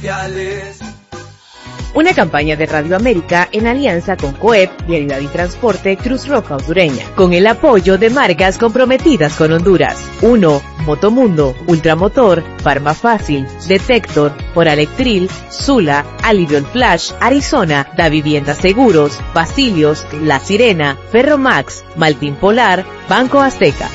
sociales. Una campaña de Radio América en alianza con COEP, Vialidad y Transporte Cruz Roja Hondureña, con el apoyo de marcas comprometidas con Honduras. 1. Motomundo, Ultramotor, Farmafácil, Detector, Oralectril, Sula, Alivion Flash, Arizona, Da Vivienda Seguros, Basilios, La Sirena, Ferromax, Maltín Polar, Banco Azteca.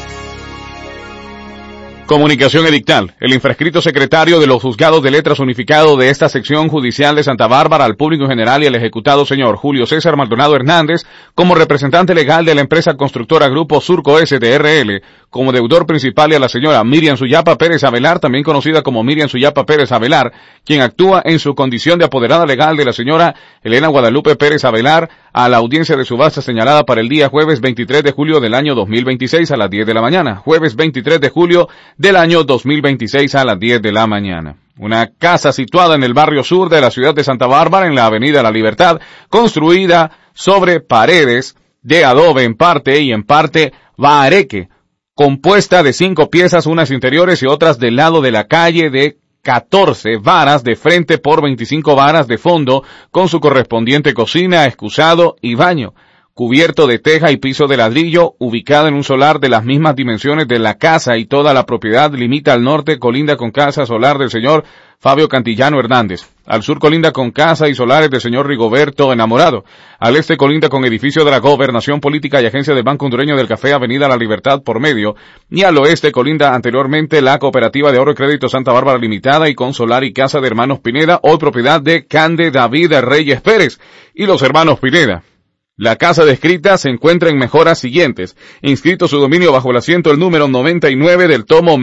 Comunicación edictal. El infrascrito secretario de los juzgados de letras unificado de esta sección judicial de Santa Bárbara al público en general y al ejecutado señor Julio César Maldonado Hernández como representante legal de la empresa constructora Grupo Surco S.D.R.L. como deudor principal y a la señora Miriam Suyapa Pérez Avelar, también conocida como Miriam Suyapa Pérez Avelar, quien actúa en su condición de apoderada legal de la señora Elena Guadalupe Pérez Avelar a la audiencia de subasta señalada para el día jueves 23 de julio del año 2026 a las 10 de la mañana. Jueves 23 de julio del año 2026 a las 10 de la mañana. Una casa situada en el barrio sur de la ciudad de Santa Bárbara, en la avenida La Libertad, construida sobre paredes de adobe en parte y en parte bahareque, compuesta de 5 piezas, unas interiores y otras del lado de la calle de 14 varas de frente por 25 varas de fondo, con su correspondiente cocina, excusado y baño, cubierto de teja y piso de ladrillo, ubicado en un solar de las mismas dimensiones de la casa, y toda la propiedad limita al norte, colinda con casa solar del señor Fabio Cantillano Hernández. Al sur colinda con casa y solares del señor Rigoberto Enamorado. Al este colinda con edificio de la Gobernación Política y agencia del Banco Hondureño del Café, avenida La Libertad por medio. Y al oeste colinda anteriormente la Cooperativa de Ahorro y Crédito Santa Bárbara Limitada y con solar y casa de hermanos Pineda, hoy propiedad de Cande David Reyes Pérez y los hermanos Pineda. La casa descrita se encuentra en mejoras siguientes. Inscrito su dominio bajo el asiento el número 99 del tomo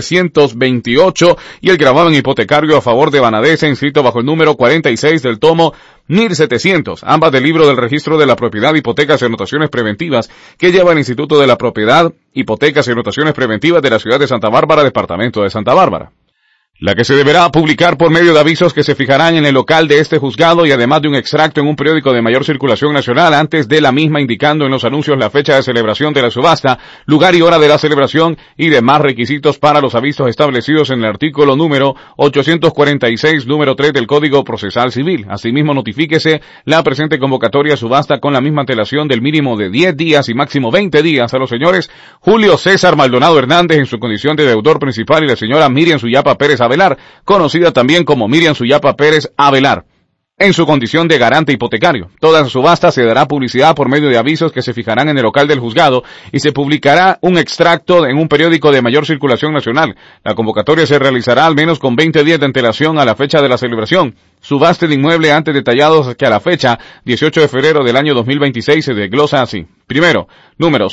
1328 y el gravamen hipotecario a favor de Banadesa, inscrito bajo el número 46 del tomo 1700, ambas del libro del registro de la propiedad, hipotecas y anotaciones preventivas que lleva el Instituto de la Propiedad, Hipotecas y Anotaciones Preventivas de la ciudad de Santa Bárbara, departamento de Santa Bárbara. La que se deberá publicar por medio de avisos que se fijarán en el local de este juzgado y además de un extracto en un periódico de mayor circulación nacional antes de la misma, indicando en los anuncios la fecha de celebración de la subasta, lugar y hora de la celebración y demás requisitos para los avisos establecidos en el artículo número 846, número 3 del Código Procesal Civil. Asimismo, notifíquese la presente convocatoria subasta con la misma antelación del mínimo de 10 días y máximo 20 días a los señores Julio César Maldonado Hernández en su condición de deudor principal y la señora Miriam Suyapa Pérez Avelar, conocida también como Miriam Suyapa Pérez Avelar, en su condición de garante hipotecario. Toda subasta se dará publicidad por medio de avisos que se fijarán en el local del juzgado y se publicará un extracto en un periódico de mayor circulación nacional. La convocatoria se realizará al menos con 20 días de antelación a la fecha de la celebración. Subaste de inmueble antes detallados que a la fecha 18 de febrero del año 2026 se desglosa así. Primero, número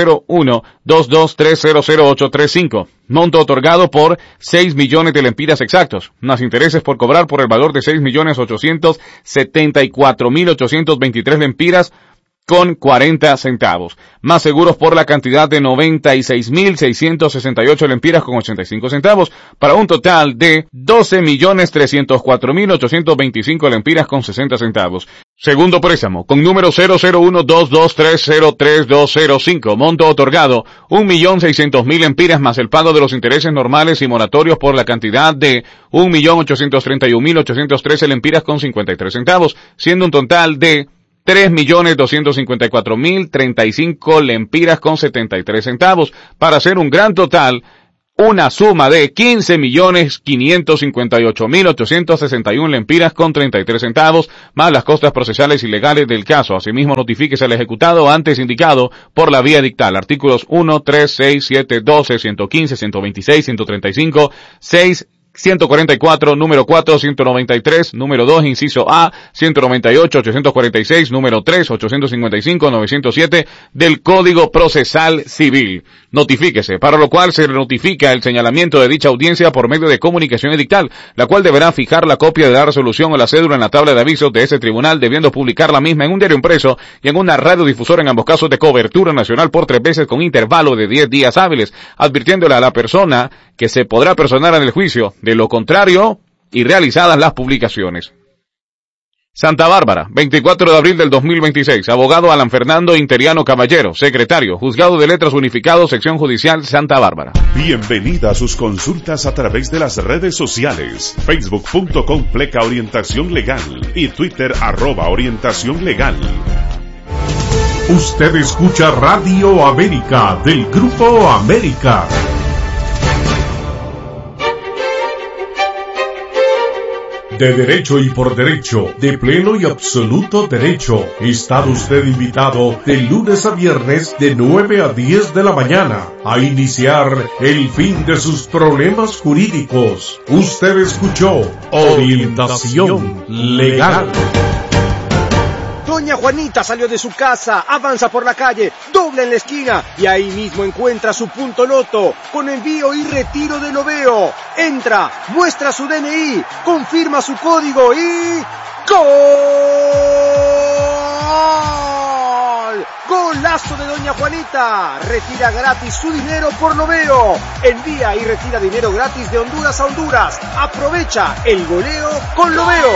001-223000835. Monto otorgado por 6 millones de lempiras exactos, más intereses por cobrar por el valor de 6.874.823 lempiras con 40 centavos, más seguros por la cantidad de 96.668 lempiras con 85 centavos, para un total de 12.304.825 lempiras con 60 centavos. Segundo préstamo, con número 001-223030205, monto otorgado 1.600.000 lempiras más el pago de los intereses normales y moratorios por la cantidad de 1.831.813 lempiras con 53 centavos, siendo un total de 3.254.035 lempiras con 73 centavos, para hacer un gran total, una suma de 15.558.861 lempiras con 33 centavos, más las costas procesales y legales del caso. Asimismo, notifíquese al ejecutado antes indicado por la vía dictal. Artículos 1, 3, 6, 7, 12, 115, 126, 135, 6, 144, número 4, 193, número 2, inciso A, 198, 846, número 3, 855, 907 del Código Procesal Civil. Notifíquese, para lo cual se notifica el señalamiento de dicha audiencia por medio de comunicación edictal, la cual deberá fijar la copia de la resolución o la cédula en la tabla de avisos de ese tribunal, debiendo publicar la misma en un diario impreso y en una radiodifusora en ambos casos de cobertura nacional por 3 veces con intervalo de 10 días hábiles, advirtiéndole a la persona que se podrá personar en el juicio de lo contrario y realizadas las publicaciones. Santa Bárbara, 24 de abril del 2026. Abogado Alan Fernando Interiano Caballero, secretario, Juzgado de Letras Unificado, Sección Judicial Santa Bárbara. Bienvenida a sus consultas a través de las redes sociales. Facebook.com/Pleca Orientación Legal y Twitter @Orientación Legal. Usted escucha Radio América del Grupo América. De derecho y por derecho, de pleno y absoluto derecho, está usted invitado de lunes a viernes de 9 a 10 de la mañana a iniciar el fin de sus problemas jurídicos. Usted escuchó Orientación Legal. Doña Juanita salió de su casa, avanza por la calle, dobla en la esquina y ahí mismo encuentra su punto loto con envío y retiro de Loveo. Entra, muestra su DNI, confirma su código y ¡gol! ¡Golazo de Doña Juanita! Retira gratis su dinero por Loveo. Envía y retira dinero gratis de Honduras a Honduras. Aprovecha el goleo con Loveo.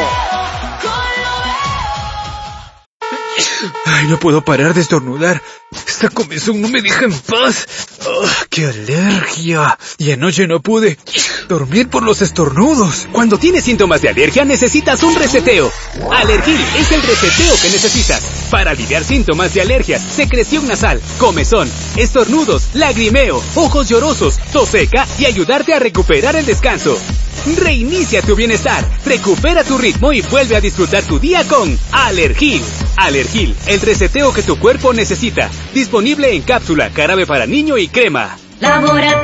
Ay, no puedo parar de estornudar. Esta comezón no me deja en paz. Oh, ¡qué alergia! Y anoche no pude dormir por los estornudos. Cuando tienes síntomas de alergia necesitas un reseteo. Alergil es el reseteo que necesitas para aliviar síntomas de alergia, secreción nasal, comezón, estornudos, lagrimeo, ojos llorosos, tos seca y ayudarte a recuperar el descanso. Reinicia tu bienestar, recupera tu ritmo y vuelve a disfrutar tu día con Alergil. Alergil, el reseteo que tu cuerpo necesita. Disponible en cápsula, jarabe para niño y crema.